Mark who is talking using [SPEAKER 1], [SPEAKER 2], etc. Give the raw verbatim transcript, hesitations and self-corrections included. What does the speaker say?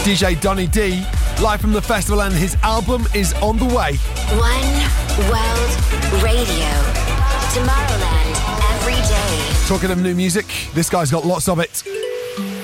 [SPEAKER 1] D J Donny D, live from the festival, and his album is on the way.
[SPEAKER 2] One World Radio. Tomorrowland every day.
[SPEAKER 1] Talking of new music, this guy's got lots of it.